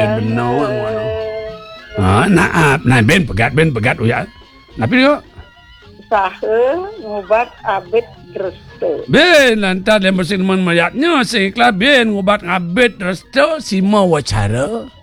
Benar ngono. Naap, ben pegat uya. Napi yo? Saha ngubat abet resto. Ben lantar dan bersin mayatnya sing ben ngubat abet resto si mau wacara.